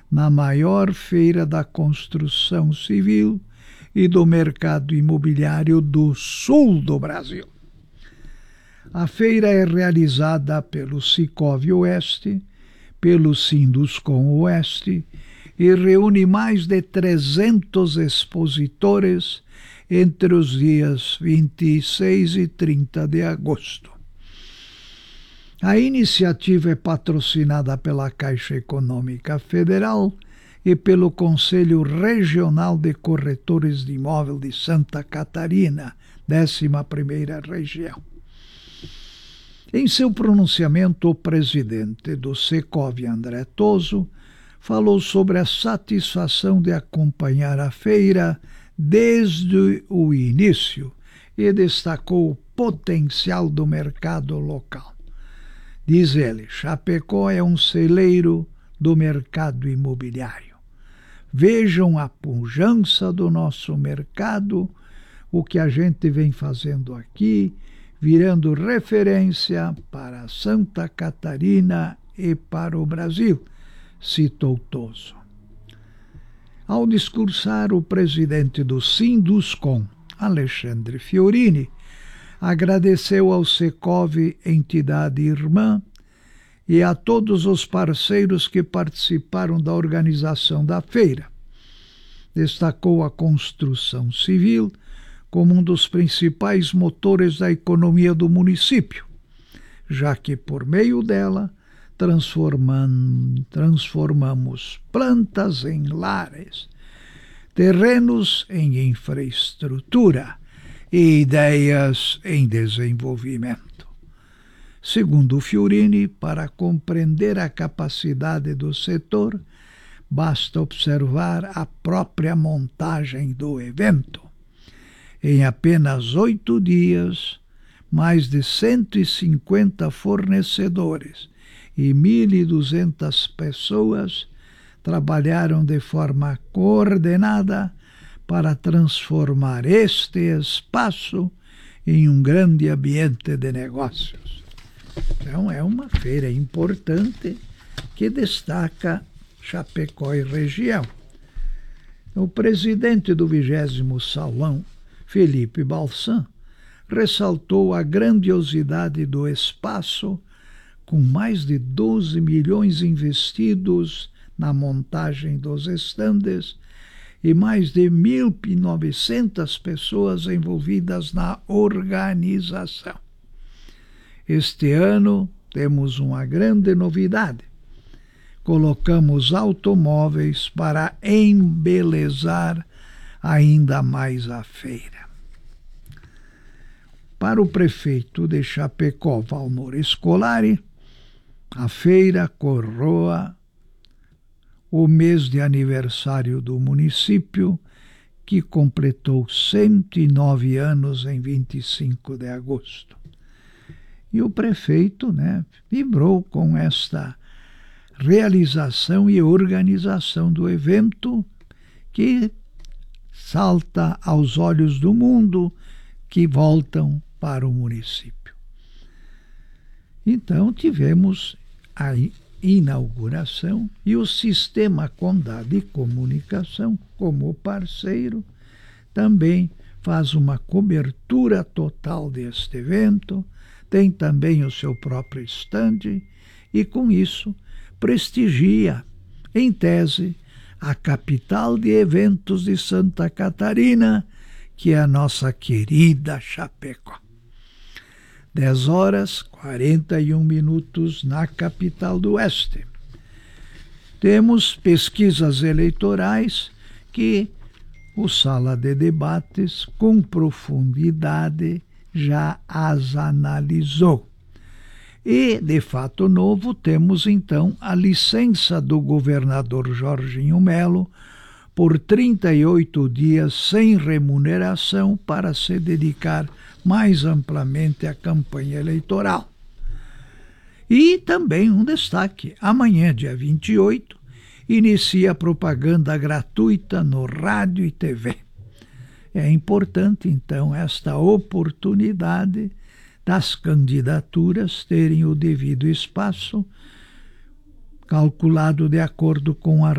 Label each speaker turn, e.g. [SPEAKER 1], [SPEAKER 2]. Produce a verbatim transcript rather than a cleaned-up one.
[SPEAKER 1] na maior feira da construção civil e do mercado imobiliário do sul do Brasil. A feira é realizada pelo Sicov Oeste, pelo Sinduscon Oeste e reúne mais de trezentos expositores entre os dias vinte e seis e trinta de agosto. A iniciativa é patrocinada pela Caixa Econômica Federal e pelo Conselho Regional de Corretores de Imóvel de Santa Catarina, décima primeira Região. Em seu pronunciamento, o presidente do Secov, André Toso, falou sobre a satisfação de acompanhar a feira desde o início e destacou o potencial do mercado local. Diz ele, Chapecó é um celeiro do mercado imobiliário. Vejam a pujança do nosso mercado, o que a gente vem fazendo aqui, virando referência para Santa Catarina e para o Brasil, citou Toso. Ao discursar, o presidente do Sinduscon, Alexandre Fiorini, agradeceu ao Secov, entidade irmã, e a todos os parceiros que participaram da organização da feira. Destacou a construção civil como um dos principais motores da economia do município, já que por meio dela transformam, transformamos plantas em lares, terrenos em infraestrutura e ideias em desenvolvimento. Segundo Fiorini, para compreender a capacidade do setor, basta observar a própria montagem do evento. Em apenas oito dias, mais de cento e cinquenta fornecedores e mil e duzentas pessoas trabalharam de forma coordenada para transformar este espaço em um grande ambiente de negócios. Então é uma feira importante que destaca Chapecó e região. O presidente do vigésimo Salão, Felipe Balsan, ressaltou a grandiosidade do espaço, com mais de doze milhões investidos na montagem dos estandes e mais de mil e novecentas pessoas envolvidas na organização. Este ano temos uma grande novidade. Colocamos automóveis para embelezar ainda mais a feira. Para o prefeito de Chapecó, Valmor Scolari, a feira coroa o mês de aniversário do município, que completou cento e nove anos em vinte e cinco de agosto. E o prefeito, né, vibrou com esta realização e organização do evento que salta aos olhos do mundo, que voltam para o município. Então tivemos a inauguração e o Sistema Condado de Comunicação, como parceiro, também faz uma cobertura total deste evento, tem também o seu próprio estande e, com isso, prestigia, em tese, a capital de eventos de Santa Catarina, que é a nossa querida Chapecó. dez horas, quarenta e um minutos na capital do Oeste. Temos pesquisas eleitorais que o Sala de Debates, com profundidade, já as analisou. E, de fato novo, temos então a licença do governador Jorginho Melo por trinta e oito dias sem remuneração para se dedicar mais amplamente à campanha eleitoral. E também um destaque, amanhã, dia vinte e oito, inicia a propaganda gratuita no rádio e T V. É importante, então, esta oportunidade das candidaturas terem o devido espaço, calculado de acordo com a